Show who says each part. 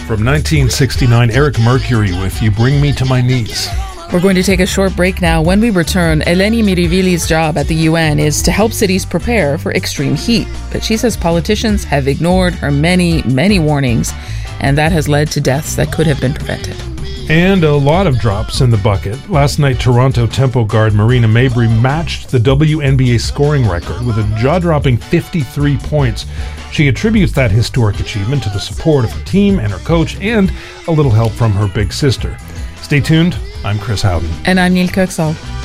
Speaker 1: From 1969, Eric Mercury with You Bring Me to My Knees.
Speaker 2: We're going to take a short break now. When we return, Eleni Mirivili's job at the UN is to help cities prepare for extreme heat. But she says politicians have ignored her many, many warnings, and that has led to deaths that could have been prevented.
Speaker 1: And a lot of drops in the bucket. Last night, Toronto Tempo guard Marina Mabrey matched the WNBA scoring record with a jaw-dropping 53 points. She attributes that historic achievement to the support of her team and her coach and a little help from her big sister. Stay tuned. I'm Chris Howden.
Speaker 2: And I'm Neil Kirksall.